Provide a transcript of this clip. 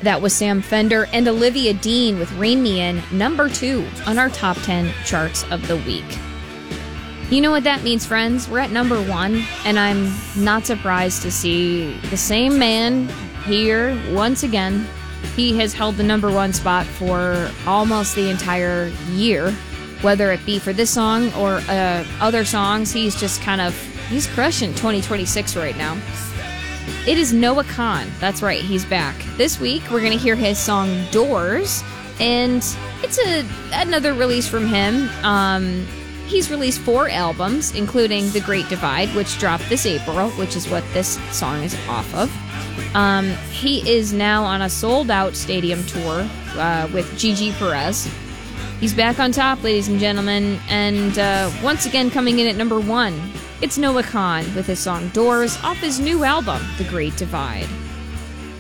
That was Sam Fender and Olivia Dean with Rain Me In, number 2 on our top 10 charts of the week. You know what that means, friends? We're at number 1, and I'm not surprised to see the same man here once again. He has held the number 1 spot for almost the entire year, whether it be for this song or other songs. He's crushing 2026 right now. It is Noah Kahan. That's right, he's back. This week, we're going to hear his song Doors, and it's another release from him. He's released 4 albums, including The Great Divide, which dropped this April, which is what this song is off of. He is now on a sold-out stadium tour with Gigi Perez. He's back on top, ladies and gentlemen, and once again coming in at number 1, it's Noah Kahan with his song Doors off his new album, The Great Divide.